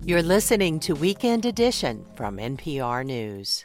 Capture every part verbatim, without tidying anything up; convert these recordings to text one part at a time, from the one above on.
You're listening to Weekend Edition from N P R News.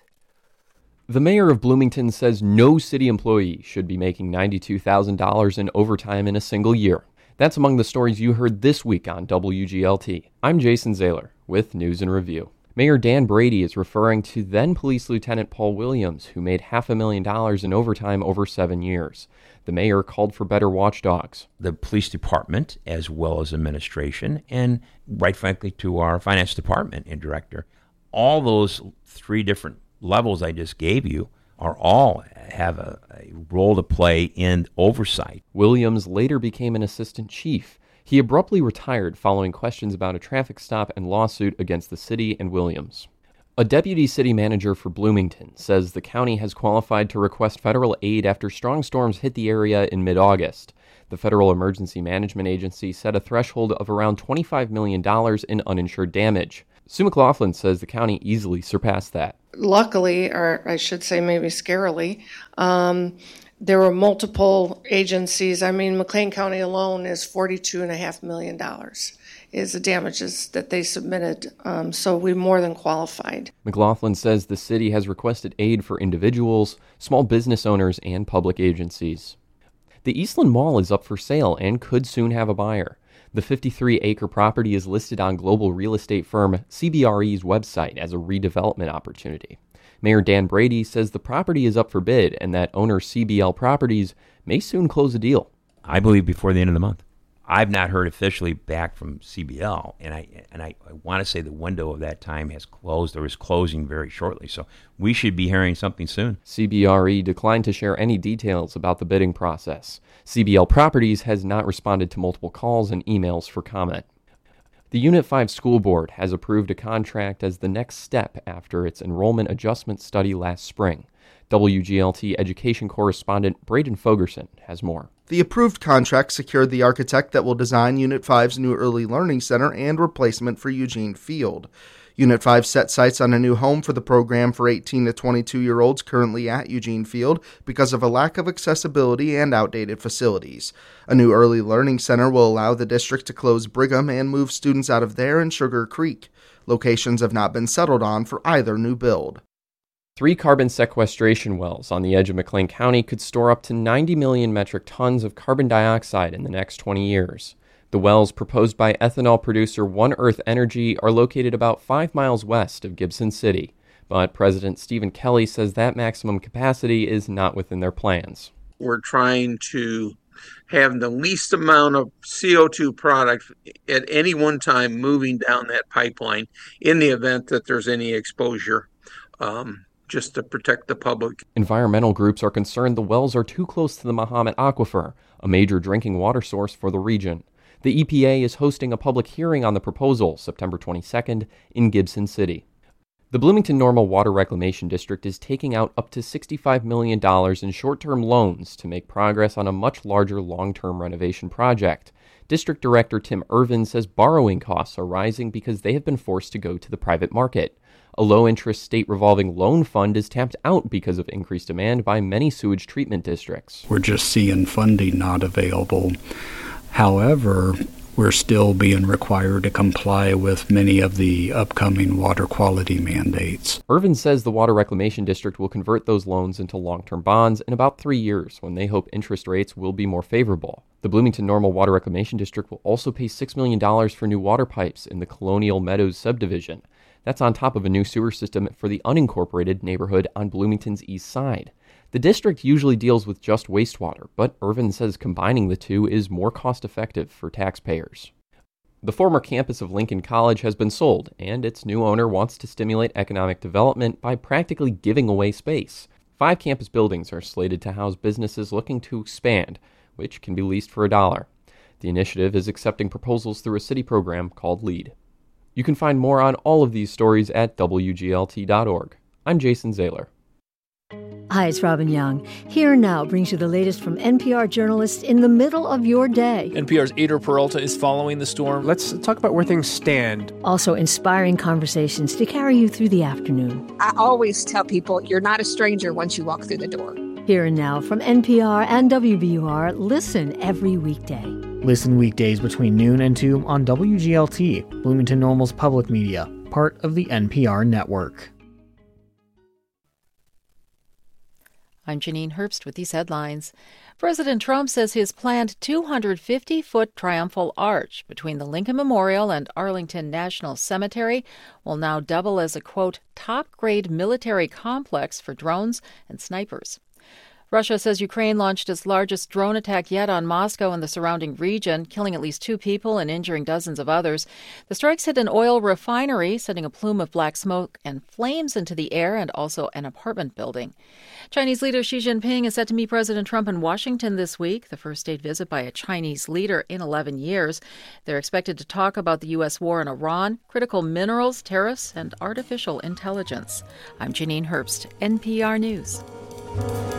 The mayor of Bloomington says no city employee should be making ninety-two thousand dollars in overtime in a single year. That's among the stories you heard this week on W G L T. I'm Jason Zahler with News and Review. Mayor Dan Brady is referring to then Police Lieutenant Paul Williams, who made half a million dollars in overtime over seven years. The mayor called for better watchdogs. The police department, as well as administration, and right frankly to our finance department and director, all those three different levels I just gave you are all have a, a role to play in oversight. Williams later became an assistant chief. He abruptly retired following questions about a traffic stop and lawsuit against the city and Williams. A deputy city manager for Bloomington says the county has qualified to request federal aid after strong storms hit the area in mid-August. The Federal Emergency Management Agency set a threshold of around twenty-five million dollars in uninsured damage. Sue McLaughlin says the county easily surpassed that. Luckily, or I should say maybe scarily, um, there were multiple agencies. I mean, McLean County alone is forty-two point five million dollars is the damages that they submitted, um, so we more than qualified. McLaughlin says the city has requested aid for individuals, small business owners, and public agencies. The Eastland Mall is up for sale and could soon have a buyer. The fifty-three acre property is listed on global real estate firm C B R E's website as a redevelopment opportunity. Mayor Dan Brady says the property is up for bid and that owner C B L Properties may soon close a deal. I believe before the end of the month. I've not heard officially back from C B L, and I and I, I want to say the window of that time has closed or is closing very shortly. So we should be hearing something soon. C B R E declined to share any details about the bidding process. C B L Properties has not responded to multiple calls and emails for comment. The Unit five School Board has approved a contract as the next step after its enrollment adjustment study last spring. W G L T education correspondent Braden Fogerson has more. The approved contract secured the architect that will design Unit five's new Early Learning Center and replacement for Eugene Field. Unit five set sights on a new home for the program for eighteen to twenty-two-year-olds currently at Eugene Field because of a lack of accessibility and outdated facilities. A new Early Learning Center will allow the district to close Brigham and move students out of there and Sugar Creek. Locations have not been settled on for either new build. Three carbon sequestration wells on the edge of McLean County could store up to ninety million metric tons of carbon dioxide in the next twenty years. The wells, proposed by ethanol producer One Earth Energy, are located about five miles west of Gibson City. But President Stephen Kelly says that maximum capacity is not within their plans. We're trying to have the least amount of C O two product at any one time moving down that pipeline in the event that there's any exposure. Um, just to protect the public. Environmental groups are concerned the wells are too close to the Mahomet Aquifer, a major drinking water source for the region. The E P A is hosting a public hearing on the proposal September twenty-second in Gibson City. The Bloomington Normal Water Reclamation District is taking out up to sixty-five million dollars in short-term loans to make progress on a much larger long-term renovation project. District Director Tim Irvin says borrowing costs are rising because they have been forced to go to the private market. A low-interest state revolving loan fund is tapped out because of increased demand by many sewage treatment districts. We're just seeing funding not available. However, we're still being required to comply with many of the upcoming water quality mandates. Irvin says the Water Reclamation District will convert those loans into long-term bonds in about three years when they hope interest rates will be more favorable. The Bloomington Normal Water Reclamation District will also pay six million dollars for new water pipes in the Colonial Meadows subdivision. That's on top of a new sewer system for the unincorporated neighborhood on Bloomington's east side. The district usually deals with just wastewater, but Irvin says combining the two is more cost-effective for taxpayers. The former campus of Lincoln College has been sold, and its new owner wants to stimulate economic development by practically giving away space. Five campus buildings are slated to house businesses looking to expand, which can be leased for a dollar. The initiative is accepting proposals through a city program called LEAD. You can find more on all of these stories at W G L T dot org. I'm Jason Zahler. Hi, it's Robin Young. Here Now brings you the latest from N P R journalists in the middle of your day. N P R's Adriel Peralta is following the storm. Let's talk about where things stand. Also inspiring conversations to carry you through the afternoon. I always tell people you're not a stranger once you walk through the door. Here and Now from N P R and W B U R, listen every weekday. Listen weekdays between noon and two on W G L T, Bloomington Normal's public media, part of the N P R network. I'm Janine Herbst with these headlines. President Trump says his planned two hundred fifty foot triumphal arch between the Lincoln Memorial and Arlington National Cemetery will now double as a, quote, top-grade military complex for drones and snipers. Russia says Ukraine launched its largest drone attack yet on Moscow and the surrounding region, killing at least two people and injuring dozens of others. The strikes hit an oil refinery, sending a plume of black smoke and flames into the air, and also an apartment building. Chinese leader Xi Jinping is set to meet President Trump in Washington this week, the first state visit by a Chinese leader in eleven years. They're expected to talk about the U S war in Iran, critical minerals, tariffs, and artificial intelligence. I'm Janine Herbst, N P R News.